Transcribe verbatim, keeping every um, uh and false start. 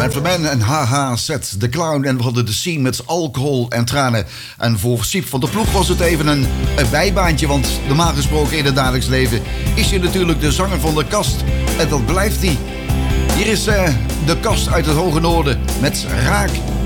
Method Man en H H Set The Clown. En we hadden de scene met alcohol en tranen. En voor Siep van de Ploeg was het even een, een bijbaantje. Want normaal gesproken in het dagelijks leven is hij natuurlijk de zanger van de Kast. En dat blijft hij. Hier is uh, de Kast uit het Hoge Noorden met Raak.